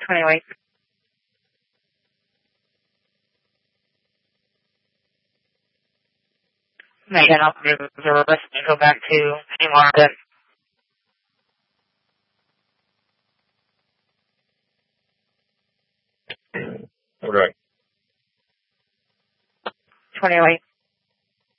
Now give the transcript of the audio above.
28. Megan, I'll move the request and go back to Haymarket. Okay. 28.